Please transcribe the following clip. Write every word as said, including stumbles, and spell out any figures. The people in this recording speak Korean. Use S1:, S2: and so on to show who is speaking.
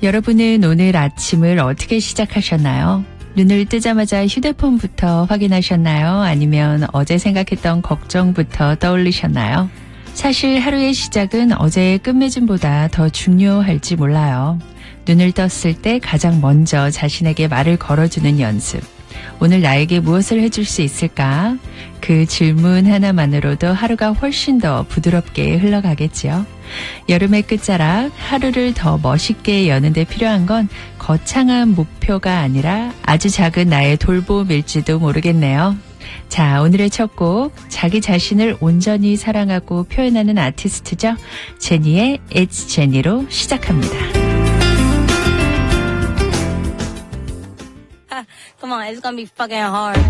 S1: 여러분은 오늘 아침을 어떻게 시작하셨나요? 눈을 뜨자마자 휴대폰부터 확인하셨나요? 아니면 어제 생각했던 걱정부터 떠올리셨나요? 사실 하루의 시작은 어제의 끝맺음보다 더 중요할지 몰라요. 눈을 떴을 때 가장 먼저 자신에게 말을 걸어주는 연습. 오늘 나에게 무엇을 해줄 수 있을까? 그 질문 하나만으로도 하루가 훨씬 더 부드럽게 흘러가겠지요. 여름의 끝자락, 하루를 더 멋있게 여는 데 필요한 건 거창한 목표가 아니라 아주 작은 나의 돌봄일지도 모르겠네요. 자, 오늘의 첫 곡, 자기 자신을 온전히 사랑하고 표현하는 아티스트죠. 제니의 It's Jenny로 시작합니다.
S2: Come on, it's gonna be fucking hard.